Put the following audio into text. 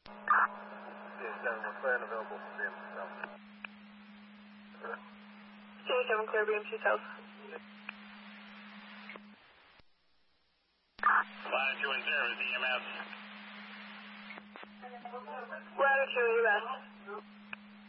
we're clear and available for BMC South. CA7 clear BMC South. Latitude and service, EMS. Latitude, EMS.